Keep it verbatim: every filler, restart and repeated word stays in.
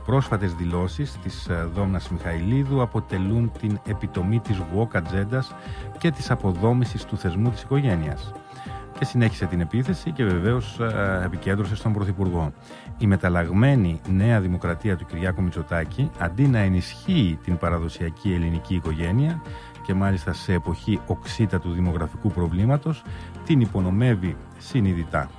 πρόσφατες δηλώσεις της Δόμνας Μιχαηλίδου αποτελούν την επιτομή της woke ατζέντας και της αποδόμησης του θεσμού της οικογένειας. Και συνέχισε την επίθεση και βεβαίως επικέντρωσε στον Πρωθυπουργό. Η μεταλλαγμένη Νέα Δημοκρατία του Κυριάκου Μητσοτάκη, αντί να ενισχύει την παραδοσιακή ελληνική οικογένεια και μάλιστα σε εποχή οξύτατου δημογραφικού προβλήματος, την υπονομεύει συνειδητά.